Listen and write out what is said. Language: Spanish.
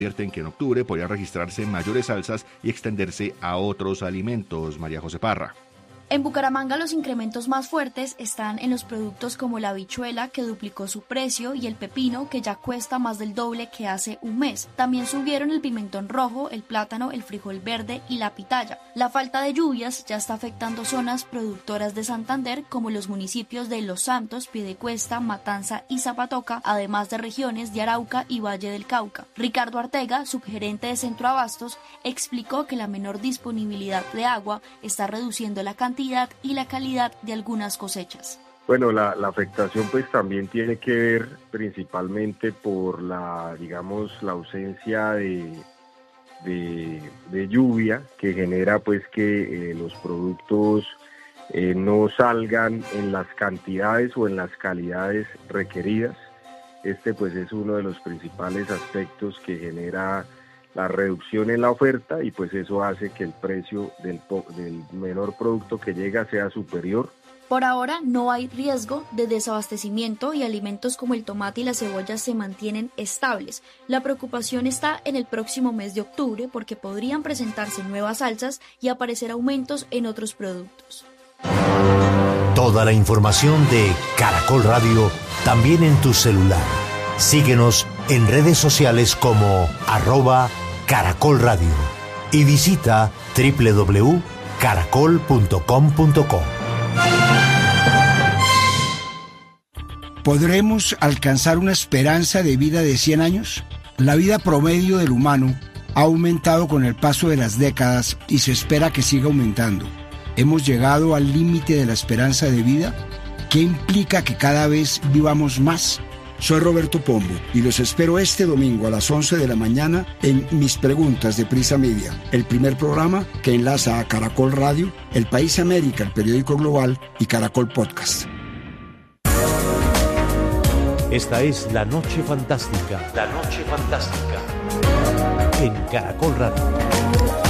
advierten que en octubre podrían registrarse mayores alzas y extenderse a otros alimentos. María José Parra. En Bucaramanga los incrementos más fuertes están en los productos como la habichuela, que duplicó su precio, y el pepino, que ya cuesta más del doble que hace un mes. También subieron el pimentón rojo, el plátano, el frijol verde y la pitaya. La falta de lluvias ya está afectando zonas productoras de Santander, como los municipios de Los Santos, Piedecuesta, Matanza y Zapatoca, además de regiones de Arauca y Valle del Cauca. Ricardo Artega, subgerente de Centroabastos, explicó que la menor disponibilidad de agua está reduciendo la cantidad y la calidad de algunas cosechas. Bueno, la afectación pues también tiene que ver principalmente por la ausencia de lluvia, que genera pues que los productos no salgan en las cantidades o en las calidades requeridas. Este pues es uno de los principales aspectos que genera la reducción en la oferta, y pues eso hace que el precio del menor producto que llega sea superior. Por ahora no hay riesgo de desabastecimiento y alimentos como el tomate y la cebolla se mantienen estables. La preocupación está en el próximo mes de octubre, porque podrían presentarse nuevas alzas y aparecer aumentos en otros productos. Toda la información de Caracol Radio también en tu celular. Síguenos en redes sociales como @Caracol Radio y visita www.caracol.com.co. ¿Podremos alcanzar una esperanza de vida de 100 años? La vida promedio del humano ha aumentado con el paso de las décadas y se espera que siga aumentando. ¿Hemos llegado al límite de la esperanza de vida? ¿Qué implica que cada vez vivamos más? Soy Roberto Pombo y los espero este domingo a las 11 de la mañana en Mis Preguntas de Prisa Media, el primer programa que enlaza a Caracol Radio, El País América, el periódico global, y Caracol Podcast. Esta es La Noche Fantástica. La Noche Fantástica. En Caracol Radio.